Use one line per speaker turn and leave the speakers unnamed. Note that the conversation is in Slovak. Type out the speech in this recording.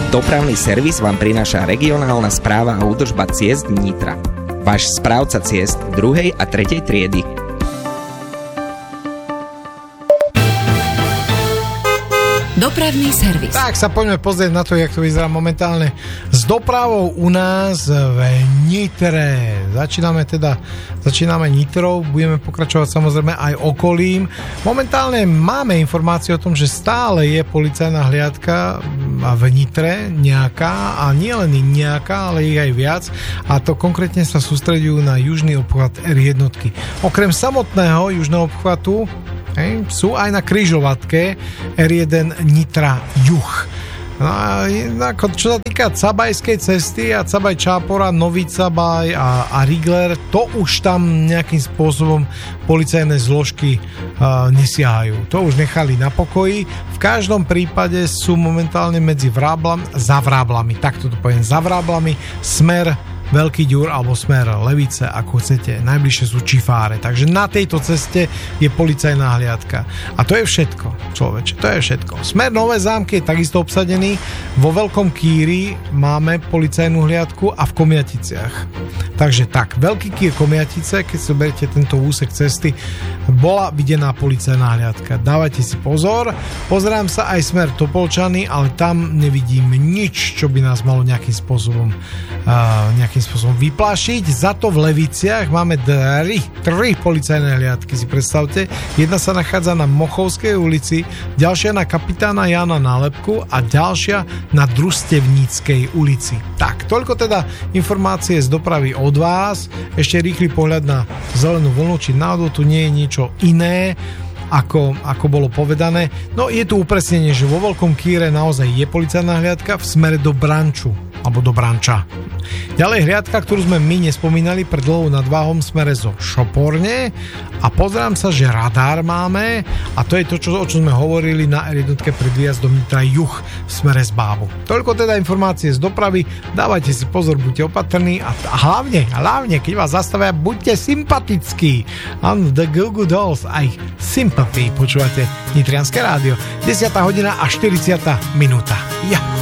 Dopravný servis vám prináša regionálna správa a údržba ciest Nitra. Váš správca ciest 2. a 3. triedy.
Dopravný servis.
Tak sa poďme pozrieť na to, jak to vyzerá momentálne s dopravou u nás v Nitre. Začíname Nitrou, budeme pokračovať samozrejme aj okolím. Momentálne máme informácie o tom, že stále je policajná hliadka v Nitre nejaká, a nie len nejaká, ale ich aj viac, a to konkrétne sa sústreďujú na južný obchvat R1. Okrem samotného južného obchvatu sú aj na križovatke R1 Nitra juh. No a čo sa týka Cabajskej cesty a Cabaj Čápora, Nový Cabaj a Rigler, to už tam nejakým spôsobom policajné zložky nesiahajú. To už nechali na pokoji. V každom prípade sú momentálne za Vráblami, takto to poviem, za Vráblami, smer Veľký Ďur alebo smer Levice, ako chcete. Najbližšie sú Čifáre. Takže na tejto ceste je policajná hliadka. A to je všetko, človeče. To je všetko. Smer Nové Zámky je takisto obsadený. Vo Veľkom Kýri máme policajnú hliadku a v Komiaticiach. Takže tak, Veľký Kýr, Komiatice, keď si beriete tento úsek cesty, bola videná policajná hliadka. Dávajte si pozor. Pozerám sa aj smer Topolčany, ale tam nevidím nič, čo by nás malo nejakým spôsobom vyplášiť. Za to v Leviciach máme tri policajné hliadky, si predstavte. Jedna sa nachádza na Mochovskej ulici, ďalšia na Kapitána Jána Nálepku a ďalšia na Družstevníckej ulici. Tak, toľko teda informácie z dopravy od vás. Ešte rýchly pohľad na zelenú vlnu, či náhodou tu nie je niečo iné, ako bolo povedané. No je tu upresnenie, že vo Veľkom Kýre naozaj je policajná hliadka v smere do Branču alebo do Branča. Ďalej hliadka, ktorú sme my nespomínali, pred Dlhou nad Váhom smere zo Šoporne, a pozerám sa, že radár máme, a to je to, o čom sme hovorili na R1 pred výjazdom Nitra juh v smere z Bábu. Toľko teda informácie z dopravy, dávajte si pozor, buďte opatrní a hlavne, keď vás zastavia, buďte sympatickí. Áno, The Goo Goo Dolls, aj Sympathy, počúvate Nitrianske rádio. 10 hodina a 40 minúta. Ja.